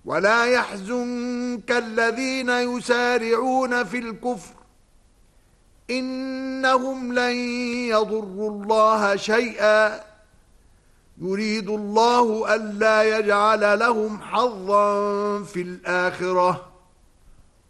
ولا يحزنك الذين يسارعون في الكفر إنهم لن يضروا الله شيئا يريد الله ألا يجعل لهم حظا في الآخرة